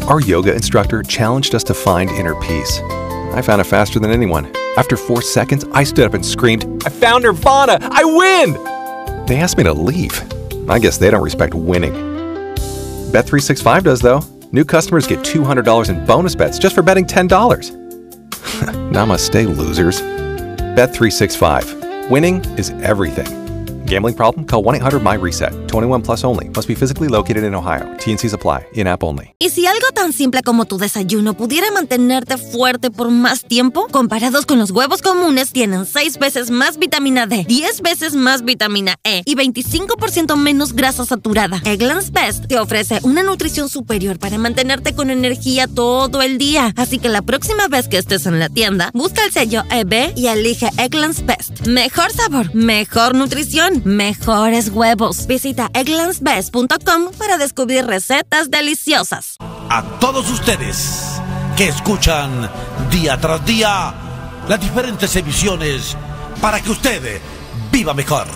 Our yoga instructor challenged us to find inner peace. I found it faster than anyone. After 4 seconds, I stood up and screamed, "I found Nirvana! I win!" They asked me to leave. I guess they don't respect winning. Bet365 does, though. New customers get $200 in bonus bets just for betting $10. Namaste, losers. Bet365. Winning is everything. Gambling problem? Call 1-800-MY-RESET. 21 plus only. Must be physically located in Ohio. T&Cs apply. In-app only. ¿Y si algo tan simple como tu desayuno pudiera mantenerte fuerte por más tiempo? Comparados con los huevos comunes, tienen 6 veces más vitamina D, 10 veces más vitamina E y 25% menos grasa saturada. Eggland's Best te ofrece una nutrición superior para mantenerte con energía todo el día. Así que la próxima vez que estés en la tienda, busca el sello EB y elige Eggland's Best. Mejor sabor, mejor nutrición, mejores huevos. Visita egglandsbest.com para descubrir recetas deliciosas. A todos ustedes que escuchan día tras día las diferentes emisiones para que usted viva mejor.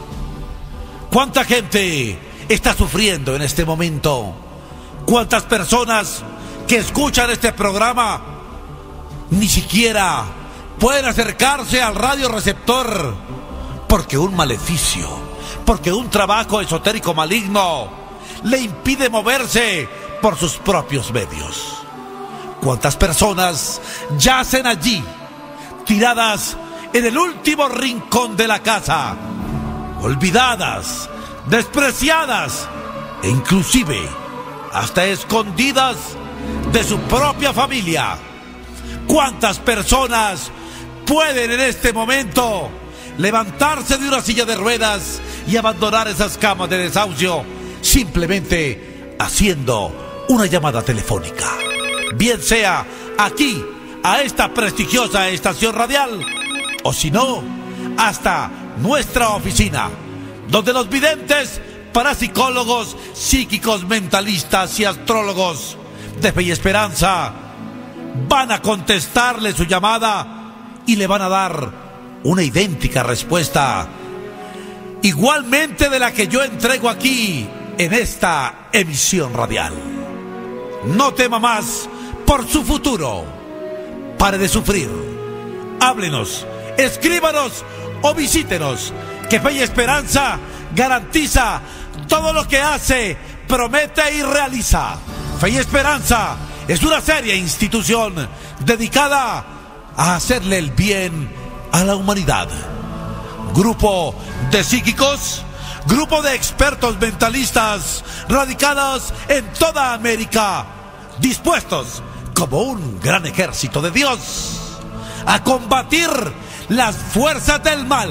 ¿Cuánta gente está sufriendo en este momento? ¿Cuántas personas que escuchan este programa ni siquiera pueden acercarse al radioreceptor porque un maleficio, porque un trabajo esotérico maligno le impide moverse por sus propios medios? ¿Cuántas personas yacen allí, tiradas en el último rincón de la casa, olvidadas, despreciadas e inclusive hasta escondidas de su propia familia? ¿Cuántas personas pueden en este momento levantarse de una silla de ruedas y abandonar esas camas de desahucio simplemente haciendo una llamada telefónica? Bien sea aquí, a esta prestigiosa estación radial, o si no, hasta nuestra oficina, donde los videntes, parapsicólogos, psíquicos, mentalistas y astrólogos de Fe y Esperanza van a contestarle su llamada y le van a dar una idéntica respuesta, igualmente de la que yo entrego aquí en esta emisión radial. No tema más por su futuro. Pare de sufrir. Háblenos, escríbanos o visítenos, que Fe y Esperanza garantiza todo lo que hace, promete y realiza. Fe y Esperanza es una seria institución dedicada a hacerle el bien a la humanidad. Grupo de psíquicos, grupo de expertos mentalistas radicados en toda América, dispuestos como un gran ejército de Dios a combatir las fuerzas del mal.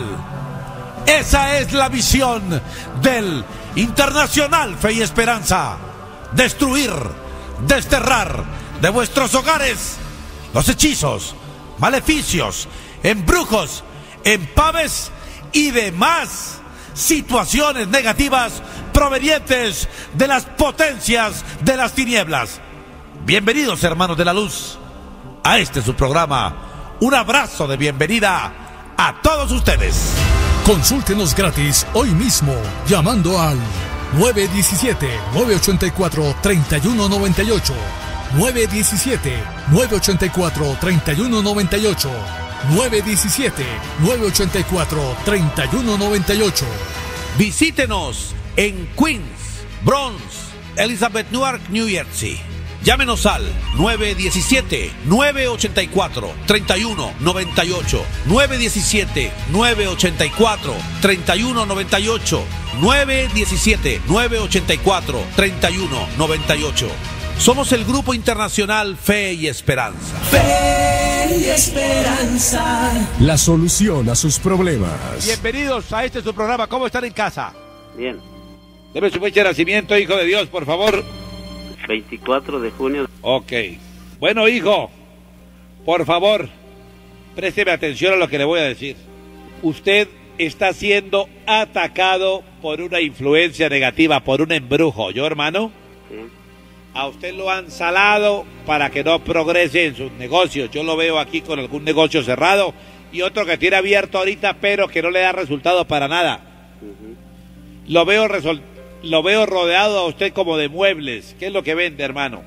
Esa es la visión del Internacional Fe y Esperanza: destruir, desterrar de vuestros hogares los hechizos, maleficios, embrujos, empaves y demás situaciones negativas provenientes de las potencias de las tinieblas. Bienvenidos, hermanos de la luz, a este su programa. Un abrazo de bienvenida a todos ustedes. Consúltenos gratis hoy mismo llamando al 917-984-3198, 917-984-3198, 917-984-3198. Visítenos en Queens, Bronx, Elizabeth, Newark, New Jersey. Llámenos al 917-984-3198, 917-984-3198, 917-984-3198. Somos el Grupo Internacional Fe y Esperanza. Fe y Esperanza. La solución a sus problemas. Bienvenidos a este su programa. ¿Cómo están en casa? Bien. Deme su fecha de nacimiento, hijo de Dios, por favor. 24 de junio. Ok. Bueno, hijo, por favor, présteme atención a lo que le voy a decir. Usted está siendo atacado por una influencia negativa, por un embrujo. ¿Yo, hermano? Sí. A usted lo han salado para que no progrese en sus negocios. Yo lo veo aquí con algún negocio cerrado y otro que tiene abierto ahorita, pero que no le da resultado para nada. Lo veo rodeado a usted como de muebles. ¿Qué es lo que vende, hermano?